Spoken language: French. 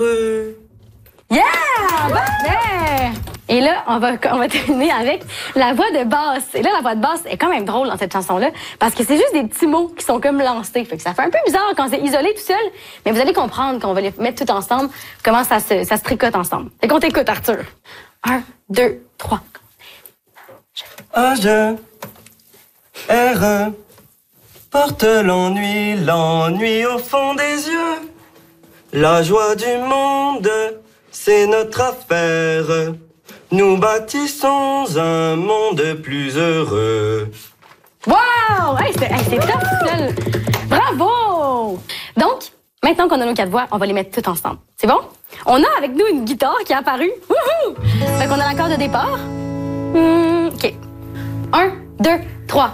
Yeah! Parfait! Et là, on va terminer avec la voix de basse. Et là, la voix de basse est quand même drôle dans cette chanson-là, parce que c'est juste des petits mots qui sont comme lancés. Fait que ça fait un peu bizarre quand c'est isolé tout seul, mais vous allez comprendre quand on va les mettre tout ensemble, comment ça se tricote ensemble. Fait qu'on t'écoute, Arthur. 1, 2, 3. A-G, R, porte l'ennui au fond des yeux. La joie du monde, c'est notre affaire. Nous bâtissons un monde plus heureux. Wow! Hey, c'est top, seul. Bravo! Donc, maintenant qu'on a nos 4 voix, on va les mettre toutes ensemble. C'est bon? On a avec nous une guitare qui est apparue. Wouhou! Fait qu'on a l'accord de départ. OK. 1, 2, 3.